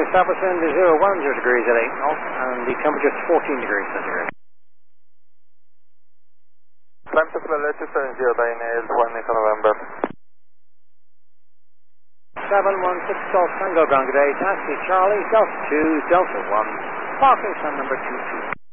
southwest wind is 010 degrees at 8 knots, and the temperature is 14 degrees centigrade. Climb to Philadelphia 70 is 1 November. 716 Golf Tango ground today, taxi Charlie, Delta 2, Delta 1, parking sun number 22.